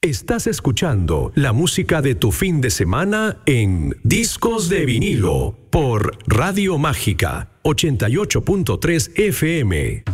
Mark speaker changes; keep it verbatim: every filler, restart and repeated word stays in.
Speaker 1: Estás escuchando la música de tu fin de semana en Discos de Vinilo por Radio Mágica ochenta y ocho punto tres F M.